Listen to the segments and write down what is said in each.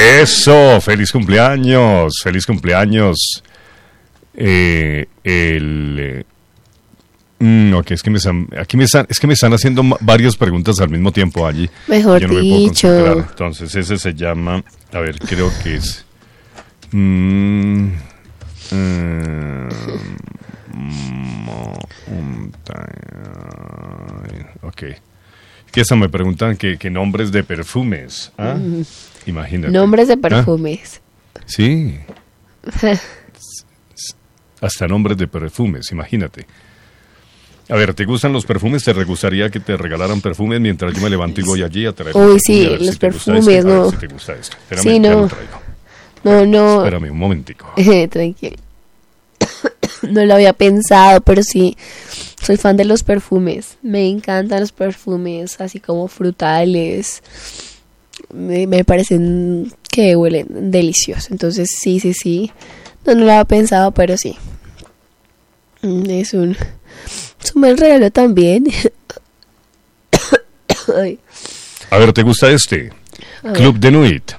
Eso, feliz cumpleaños. Ok, es que me están haciendo varias preguntas al mismo tiempo allí. Mejor yo no dicho. me puedo concentrar. Entonces, ese se llama, a ver, creo que es ok. Que esa me preguntan que nombres de perfumes. ¿Ah? Imagínate. Nombres de perfumes. ¿Ah? Sí. Hasta nombres de perfumes, imagínate. A ver, ¿te gustan los perfumes? ¿Te gustaría que te regalaran perfumes mientras yo me levanto y voy allí a traer? Uy, sí, los perfumes, no. A ver si te gusta esto. Espérame, sí, no. ya lo traigo. No. Espérame un momentico. Tranquilo. No lo había pensado, pero sí, soy fan de los perfumes. Me encantan los perfumes, así como frutales. Me parecen que huelen deliciosos. Entonces, sí. No lo había pensado, pero sí. Es un buen regalo también. Ay. A ver, ¿te gusta este? Club de Nuit.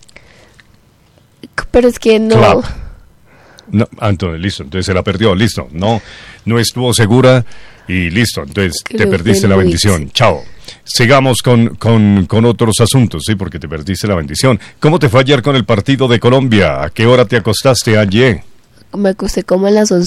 Pero es que no. Club. No, entonces, listo. Entonces se la perdió. Listo. No estuvo segura y listo. Entonces te perdiste la bendición. Chao. Sigamos con otros asuntos, sí, porque te perdiste la bendición. ¿Cómo te fue ayer con el partido de Colombia? ¿A qué hora te acostaste ayer? Me acosté como a las 11.